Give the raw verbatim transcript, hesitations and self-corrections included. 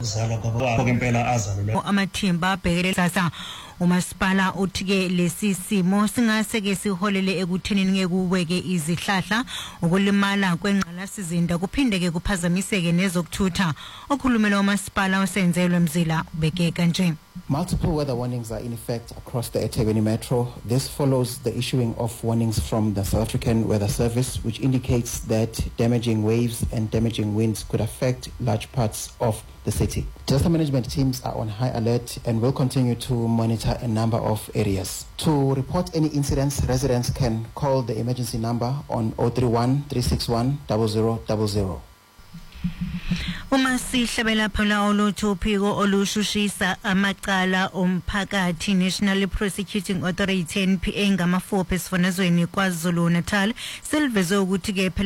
zala baba ngempela azalwe amathimba abhekele sasa umasipala uthike lesi simo singase ke siholele ekuthenini ngekuweke izihlahla ukulimala kwengqalasizinda kuphinde ke kuphazamiseke nezokuthutha okhulumela umasipala osenzelwe Mzila ubekeka nje. Multiple weather warnings are in effect across the eThekwini Metro. This follows the issuing of warnings from the South African Weather Service, which indicates that damaging waves and damaging winds could affect large parts of the city. Disaster management teams are on high alert and will continue to monitor a number of areas. To report any incidents, residents can call the emergency number on zero three one, three six one, zero zero zero zero. Uma sihlabela phela olutho phiko olushushisa amacala omphakathi National Prosecuting Authority N P A ngama four phesifundazweni KwaZulu Natal silveze ukuthi ke